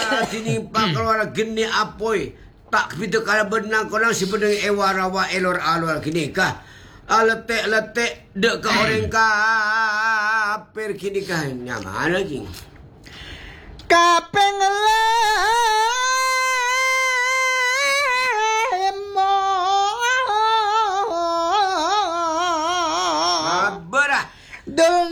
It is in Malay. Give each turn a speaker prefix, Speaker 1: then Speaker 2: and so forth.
Speaker 1: Tinimpa keluar geni apoy. Tak kita kalau benang korang si benang ewarawa elor alor kini kah. Letek-letek dek ke orang kafir kini kah. Nyaman lagi.
Speaker 2: Kapeng lemo.
Speaker 1: Berah.
Speaker 2: Dul